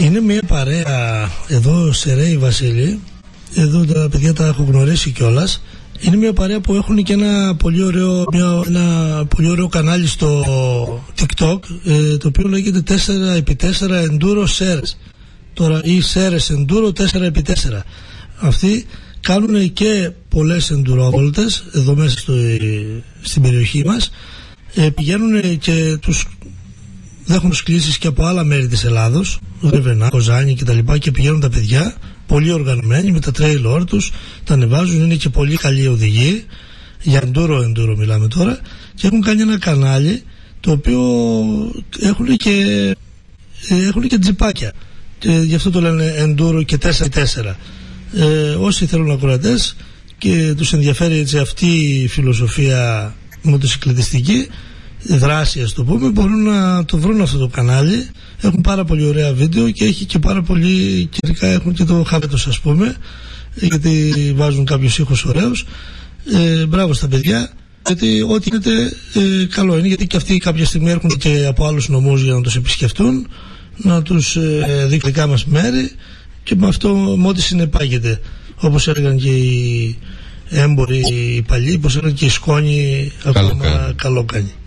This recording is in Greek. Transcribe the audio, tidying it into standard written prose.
Είναι μια παρέα εδώ σε Ρέι, Βασίλη. Εδώ τα παιδιά τα έχω γνωρίσει κιόλας. Είναι μια παρέα που έχουν και ένα πολύ ωραίο κανάλι στο TikTok, το οποίο λέγεται 4x4 Enduro Series. Τώρα, ή Series Enduro 4x4. Αυτοί κάνουν και πολλές εντουροβόλτες εδώ μέσα στην περιοχή μας. Πηγαίνουν και δέχουν κλήσεις και από άλλα μέρη της Ελλάδος, Ρεβενά, Κοζάνη κτλ. Και πηγαίνουν τα παιδιά πολύ οργανωμένοι με τα τρέιλορ τους, τα ανεβάζουν, είναι και πολύ καλοί οδηγοί, για enduro μιλάμε τώρα, και έχουν κάνει ένα κανάλι το οποίο έχουν και τζιπάκια, και γι' αυτό το λένε enduro και 4x4. Όσοι θέλουν ακροατές και τους ενδιαφέρει έτσι αυτή η φιλοσοφία μοτοσυκλετιστική δράση, ας το πούμε, μπορούν να το βρουν αυτό το κανάλι. Έχουν πάρα πολύ ωραία βίντεο και έχει και πάρα πολύ, καιρικά έχουν και το χάρετος, ας πούμε, γιατί βάζουν κάποιους ήχους ωραίους. Μπράβο στα παιδιά, γιατί ό,τι γίνεται καλό είναι, γιατί και αυτοί κάποια στιγμή έρχονται και από άλλους νομούς για να τους επισκεφτούν, να τους δείχνουν δικά μας μέρη, και με αυτό με ό,τι συνεπάγεται, όπως έλεγαν και οι έμποροι οι παλιοί, όπως έλεγαν και οι σκόνοι, ακόμα καλό κάνει.